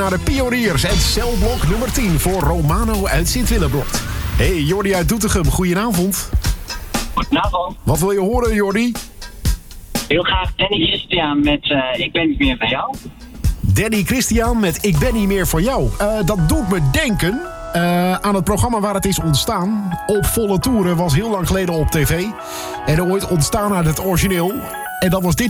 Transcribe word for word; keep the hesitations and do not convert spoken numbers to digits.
Naar de Pioniers en celblok nummer tien voor Romano uit Sint-Willebrocht. Hey, Jordi uit Doetinchem, goedenavond. Goedenavond. Wat wil je horen, Jordi? Heel graag Danny Christian met uh, Ik ben niet meer van jou. Danny Christian met Ik ben niet meer van jou. Uh, dat doet me denken uh, aan het programma waar het is ontstaan. Op volle toeren was heel lang geleden op tv. En ooit ontstaan uit het origineel. En dat was dit